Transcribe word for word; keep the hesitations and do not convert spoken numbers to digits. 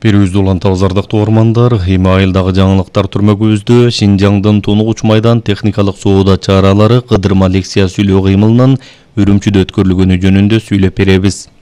Берүүздү улантабыз ардактуу ормандар, эми айылдагы жаңылыктар түрмөгүбүздө Шинжаңдын Тунугуч майдан техникалык соода чаралары кыдырма лекция сүйлөө кыймылынын Үрүмчүдө өткөрүлгөнү жөнүндө сүйлөп беребиз.